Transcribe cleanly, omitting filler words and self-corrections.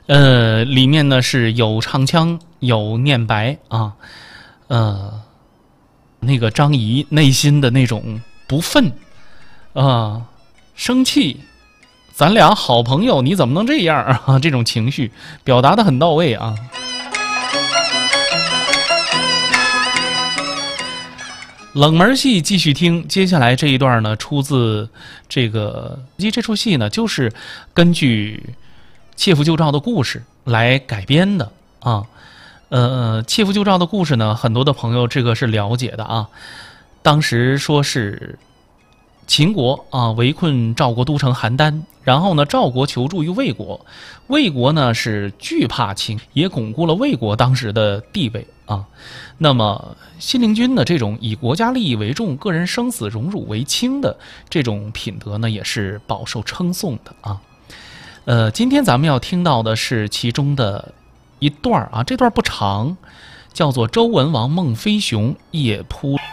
里面呢是有唱腔，有念白啊，那个张仪内心的那种不忿生气，咱俩好朋友你怎么能这样啊？这种情绪表达的很到位啊。冷门戏继续听，接下来这一段呢，出自这出戏呢，就是根据切腹救赵的故事来改编的啊。切腹救赵的故事呢，很多的朋友这个是了解的啊。当时说是秦国啊围困赵国都城邯郸，然后呢赵国求助于魏国，魏国呢是惧怕秦，也巩固了魏国当时的地位啊。那么信陵君的这种以国家利益为重、个人生死荣辱为轻的这种品德呢，也是饱受称颂的啊。今天咱们要听到的是其中的一段啊，这段不长，叫做《周文王孟飞熊夜扑》。